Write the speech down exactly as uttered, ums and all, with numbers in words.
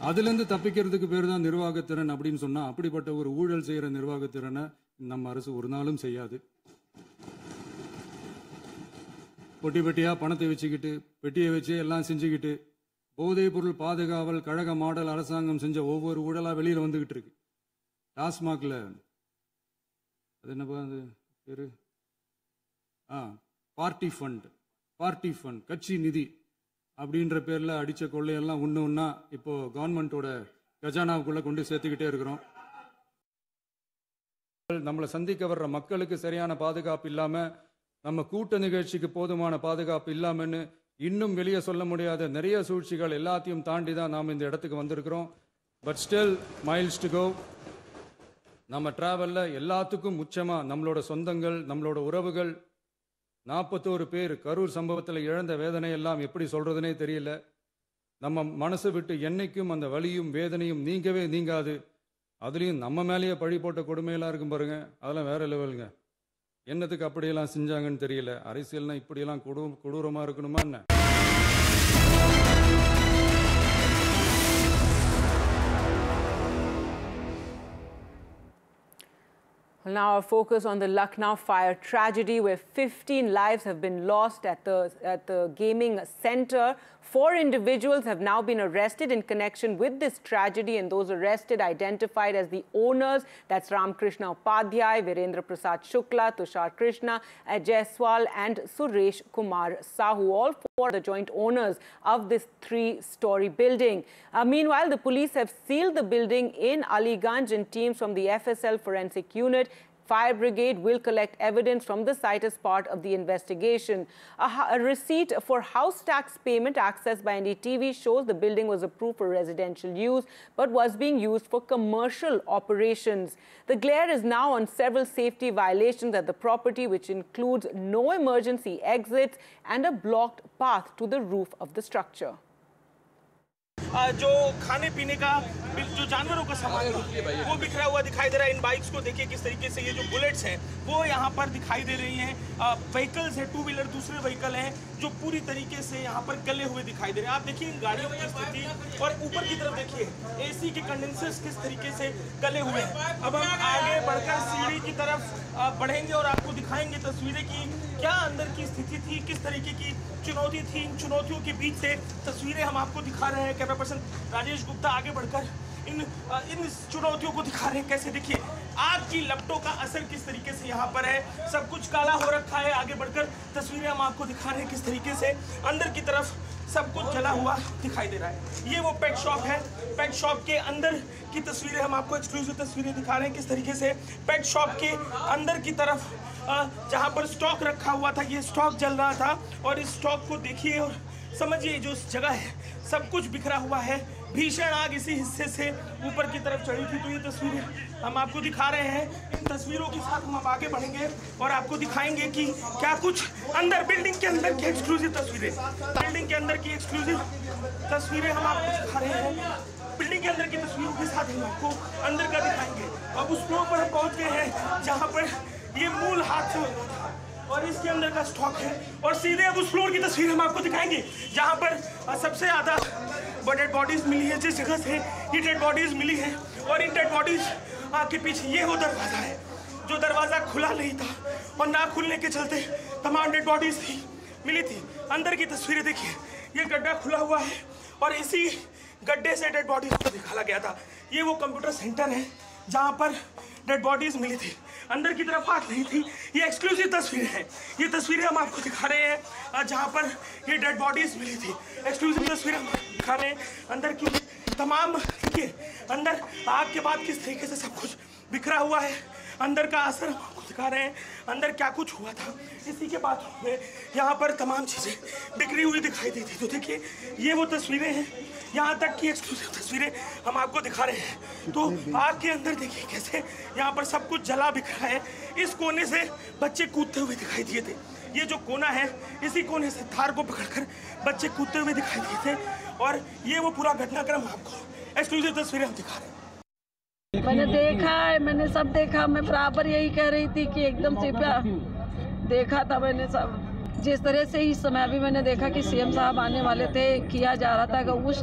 அதிலிருந்து தப்பிக்கிறதுக்கு பேர் தான் நிர்வாகத்திறன் அப்படின்னு சொன்னா, அப்படிப்பட்ட ஒரு ஊழல் செய்யற நிர்வாகத்திறனை நம்ம அரசு ஒரு நாளும் செய்யாது. பொட்டி பெட்டியா பணத்தை வச்சுக்கிட்டு, பெட்டியை வச்சு எல்லாம் செஞ்சுக்கிட்டு, போதைப் பொருள் பாதுகாவல் கழக மாடல் அரசாங்கம் செஞ்ச ஒவ்வொரு ஊழலா வெளியில வந்துகிட்டு இருக்கு. டாஸ்மாக்ல அது என்னப்பா அது பேரு, ஆ பார்ட்டி ஃபண்ட், பார்ட்டி ஃபண்ட் கட்சி நிதி அப்படின்ற பேர்ல அடிச்ச கொள்ளையெல்லாம் ஒன்று ஒன்றா இப்போ கவர்மெண்டோட கஜானாவுக்குள்ள கொண்டு சேர்த்துக்கிட்டே இருக்கிறோம். நம்மளை சந்திக்க வர்ற மக்களுக்கு சரியான பாதுகாப்பு இல்லாம, நம்ம கூட்ட நிகழ்ச்சிக்கு போதுமான பாதுகாப்பு இல்லாமன்னு இன்னும் வெளியே சொல்ல முடியாத நிறைய சூழ்ச்சிகள் எல்லாத்தையும் தாண்டி தான் நாம் இந்த இடத்துக்கு வந்திருக்கிறோம். But still miles to go. நம்ம டிராவல்ல எல்லாத்துக்கும் முக்கியமா நம்மளோட சொந்தங்கள், நம்மளோட உறவுகள், நாற்பத்தோரு பேர் கரூர் சம்பவத்தில் இழந்த வேதனை எல்லாம் எப்படி சொல்றதுனே தெரியல. நம்ம மனசு விட்டு என்னைக்கும் அந்த வலியும் வேதனையும் நீங்கவே நீங்காது. அதுலேயும் நம்ம மேலேயே பழி போட்ட கொடுமையெல்லாம் இருக்கும் பாருங்க, அதெல்லாம் வேற லெவலுங்க. என்னத்துக்கு அப்படியெல்லாம் செஞ்சாங்கன்னு தெரியல. அரசியல்னா இப்படியெல்லாம் கொடு கொடூரமாக இருக்கணுமா என்ன? Now our focus on the Lucknow fire tragedy, where fifteen lives have been lost at the, at the gaming center. Four individuals have now been arrested in connection with this tragedy, and those arrested identified as the owners. That's Ram Krishna Upadhyay, Virendra Prasad Shukla, Tushar Krishna, Jaiswal and Suresh Kumar Sahu. All four are the joint owners of this three-story building. Uh, meanwhile, the police have sealed the building in Aliganj, and teams from the F S L Forensic Unit, Fire Brigade will collect evidence from the site as part of the investigation. A, a receipt for house tax payment accessed by N D T V shows the building was approved for residential use but was being used for commercial operations. The glare is now on several safety violations at the property, which includes no emergency exits and a blocked path to the roof of the structure. जो खाने पीने का जो जानवरों का सामान वो बिखरा हुआ दिखाई दे रहा है। इन बाइक्स को देखिए किस तरीके से ये जो बुलेट्स हैं वो यहाँ पर दिखाई दे रही हैं। व्हीकल्स हैं, टू व्हीलर दूसरे व्हीकल हैं जो पूरी तरीके से यहाँ पर गले हुए दिखाई दे रहे हैं। आप देखिए इन गाड़ियों की स्थिति, और ऊपर की तरफ देखिए एसी के कंडेंसर्स किस तरीके से गले हुए हैं। अब हम आगे बढ़कर सीढ़ी की तरफ बढ़ेंगे और आपको दिखाएंगे तस्वीरें की क्या अंदर की स्थिति थी, किस तरीके की चुनौती थी। इन चुनौतियों के बीच से तस्वीरें हम आपको दिखा रहे हैं। कैमरा पर्सन राजेश गुप्ता आगे बढ़कर इन इन चुनौतियों को दिखा रहे हैं। कैसे देखिए आग की लपटों का असर किस तरीके से यहाँ पर है, सब कुछ काला हो रखा है। आगे बढ़कर तस्वीरें हम आपको दिखा रहे हैं किस तरीके से अंदर की तरफ सब कुछ जला हुआ दिखाई दे रहा है। ये वो पेट शॉप है, पेट शॉप के अंदर की तस्वीरें हम आपको एक्सक्लूसिव तस्वीरें दिखा रहे हैं किस तरीके से पेट शॉप के अंदर की तरफ जहाँ पर स्टॉक रखा हुआ था, ये स्टॉक जल रहा था। और इस स्टॉक को देखिए और समझिए जो जगह है सब कुछ बिखरा हुआ है। भीषण आग इसी हिस्से से ऊपर की तरफ चढ़ी थी। तो ये तस्वीरें हम आपको दिखा रहे हैं। इन तस्वीरों के साथ हम आगे बढ़ेंगे और आपको दिखाएंगे कि क्या कुछ अंदर बिल्डिंग के अंदर की एक्सक्लूसिव तस्वीरें बिल्डिंग के अंदर की एक्सक्लूसिव तस्वीरें हम आपको दिखा रहे हैं। बिल्डिंग के अंदर की तस्वीरों के साथ हम आपको अंदर का दिखाएंगे। अब उस फ्लोर पर हम पहुँच गए हैं जहाँ पर ये मूल हादसा हुआ था और इसके अंदर का स्टॉक है। और सीधे अब उस फ्लोर की तस्वीर हम आपको दिखाएंगे जहाँ पर सबसे ज़्यादा डेड बॉडीज मिली है। जिस जगह से ये डेड बॉडीज मिली है और इन डेड बॉडीज के पीछे ये वो दरवाज़ा है जो दरवाज़ा खुला नहीं था और ना खुलने के चलते तमाम डेड बॉडीज थी मिली थी। अंदर की तस्वीरें देखिए, ये गड्ढा खुला हुआ है और इसी गड्ढे से डेड बॉडीज को निकाला गया था। ये वो कंप्यूटर सेंटर है जहाँ पर डेड बॉडीज मिली थी। अंदर की तरफ आग नहीं थी। ये एक्सक्लूसिव तस्वीरें हैं। ये तस्वीरें हम आपको दिखा रहे हैं जहाँ पर ये डेड बॉडीज मिली थी। एक्सक्लूसिव तस्वीरें हम दिखा रहे हैं अंदर की तमाम। देखिए अंदर आग के बाद किस तरीके से सब कुछ बिखरा हुआ है। अंदर का असर हम आपको दिखा रहे हैं, अंदर क्या कुछ हुआ था। इसी के बाथरूम में यहाँ पर तमाम चीज़ें बिखरी हुई दिखाई दी थी। तो देखिए ये वो तस्वीरें हैं, यहाँ तक की एक्सक्लूसिव तस्वीरें हम आपको दिखा रहे हैं। तो आग के अंदर देखिए कैसे यहाँ पर सब कुछ जला बिखरा है। इस कोने से बच्चे कूदते हुए दिखाई दिए थे। ये जो कोना है इसी कोने से थार को पकड़कर बच्चे कूदते हुए दिखाई दिए थे। और ये वो पूरा घटनाक्रम आपको एक्सक्लूसिव तस्वीरें हम दिखा रहे हैं। मैंने देखा है, मैंने सब देखा। मैं बराबर यही कह रही थी कि एकदम से देखा था मैंने सब। जिस तरह से इस समय अभी मैंने देखा कि सीएम साहब आने वाले थे, किया जा रहा था कि उस